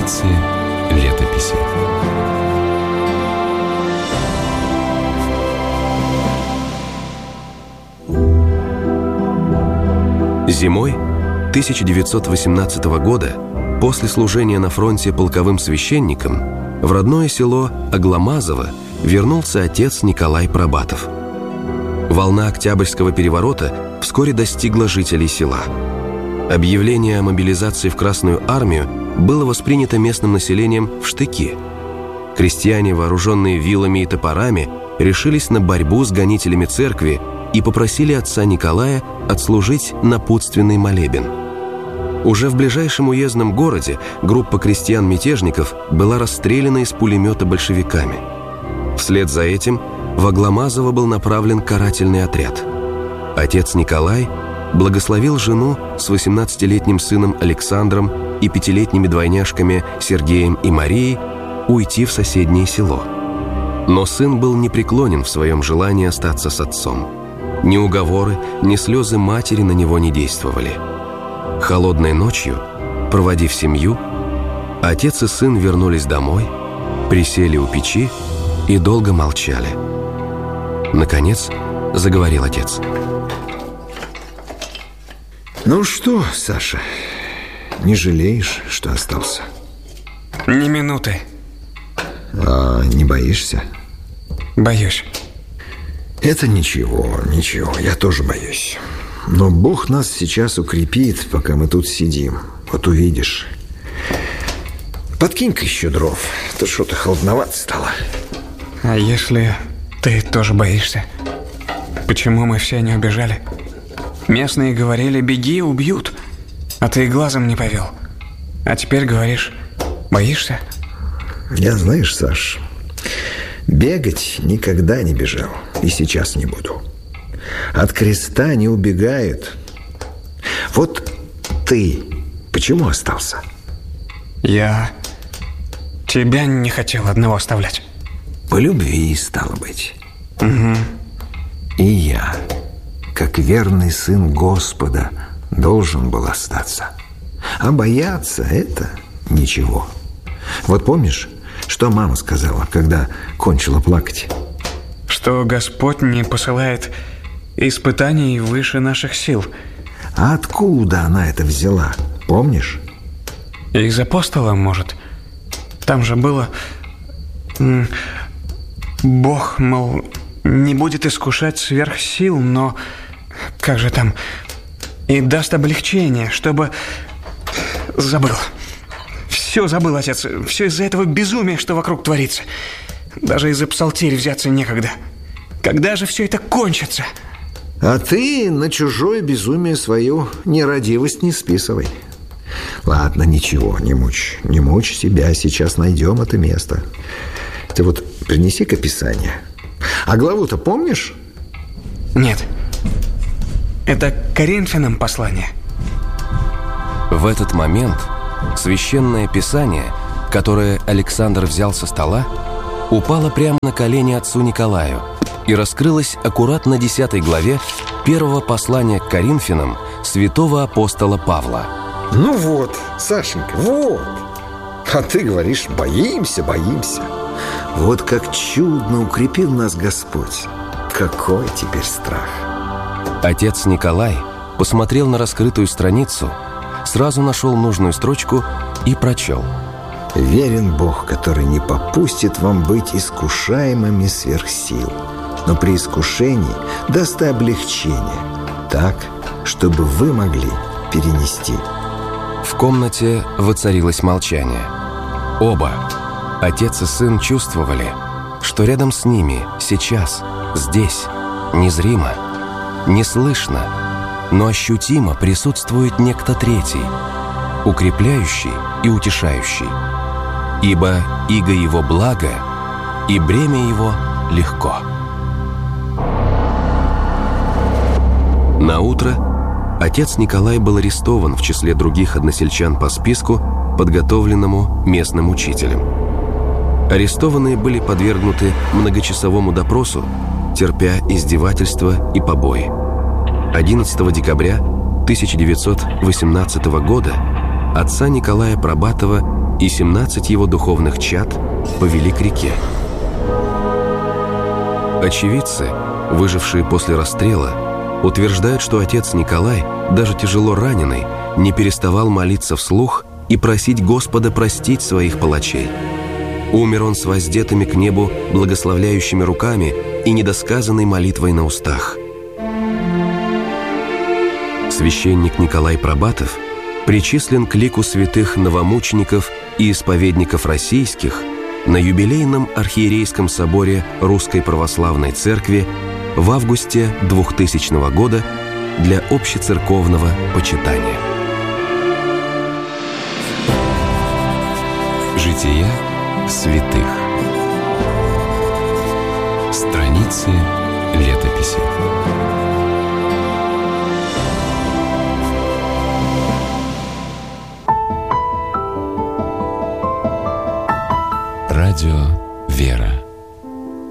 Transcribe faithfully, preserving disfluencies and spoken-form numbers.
Страницы летописи. Зимой тысяча девятьсот восемнадцатого года, после служения на фронте полковым священником, в родное село Агламазово вернулся отец Николай Пробатов. Волна Октябрьского переворота вскоре достигла жителей села. Объявление о мобилизации в Красную армию было воспринято местным населением в штыки. Крестьяне, вооруженные вилами и топорами, решились на борьбу с гонителями церкви и попросили отца Николая отслужить напутственный молебен. Уже в ближайшем уездном городе группа крестьян-мятежников была расстреляна из пулемета большевиками. Вслед за этим в Агламазово был направлен карательный отряд. Отец Николай благословил жену с восемнадцатилетним сыном Александром и пятилетними двойняшками Сергеем и Марией уйти в соседнее село. Но сын был непреклонен в своем желании остаться с отцом. Ни уговоры, ни слезы матери на него не действовали. Холодной ночью, проводив семью, отец и сын вернулись домой, присели у печи и долго молчали. Наконец заговорил отец. Ну что, Саша, не жалеешь, что остался? Ни минуты. А не боишься? Боюсь. Это ничего, ничего, я тоже боюсь. Но Бог нас сейчас укрепит, пока мы тут сидим. Вот увидишь. Подкинь-ка еще дров. То что-то холодновато стало. А если ты тоже боишься? Почему мы все не убежали? Местные говорили: беги, убьют. А ты и глазом не повел. А теперь говоришь: боишься? Я, знаешь, Саш, бегать никогда не бежал. И сейчас не буду. От креста не убегают. Вот ты почему остался? Я тебя не хотел одного оставлять. По любви, стало быть. Угу. И я, как верный сын Господа, должен был остаться. А бояться – это ничего. Вот помнишь, что мама сказала, когда кончила плакать? Что Господь не посылает испытаний выше наших сил. А откуда она это взяла, помнишь? Из апостола, может. Там же было: Бог, мол, не будет искушать сверх сил, но как же там, и даст облегчение, чтобы... Забыл. Все забыл, отец. Все из-за этого безумия, что вокруг творится. Даже из-за псалтири взяться некогда. Когда же все это кончится? А ты на чужое безумие свою нерадивость не списывай. Ладно, ничего, не мучь. Не мучь себя, сейчас найдем это место. Ты вот принеси-ка Писание. А главу-то помнишь? Нет. Это Коринфянам послание. В этот момент священное Писание, которое Александр взял со стола, упало прямо на колени отцу Николаю и раскрылось аккуратно на десятой главе первого послания к Коринфянам святого апостола Павла. Ну вот, Сашенька, вот. А ты говоришь: боимся, боимся. Вот как чудно укрепил нас Господь. Какой теперь страх. Отец Николай посмотрел на раскрытую страницу, сразу нашел нужную строчку и прочел: «Верен Бог, который не попустит вам быть искушаемыми сверх сил, но при искушении даст и облегчение, так, чтобы вы могли перенести». В комнате воцарилось молчание. Оба, отец и сын, чувствовали, что рядом с ними сейчас, здесь, незримо, неслышно, но ощутимо присутствует некто третий, укрепляющий и утешающий. Ибо иго его благо, и бремя его легко. Наутро отец Николай был арестован в числе других односельчан по списку, подготовленному местным учителем. Арестованные были подвергнуты многочасовому допросу, терпя издевательства и побои. одиннадцатого декабря тысяча девятьсот восемнадцатого года отца Николая Пробатова и семнадцать его духовных чад повели к реке. Очевидцы, выжившие после расстрела, утверждают, что отец Николай, даже тяжело раненый, не переставал молиться вслух и просить Господа простить своих палачей. Умер он с воздетыми к небу благословляющими руками и недосказанной молитвой на устах. Священник Николай Пробатов причислен к лику святых новомучеников и исповедников российских на юбилейном архиерейском соборе Русской Православной Церкви в августе двухтысячного года для общецерковного почитания. Жития святых. Страницы летописи. Радио «Вера».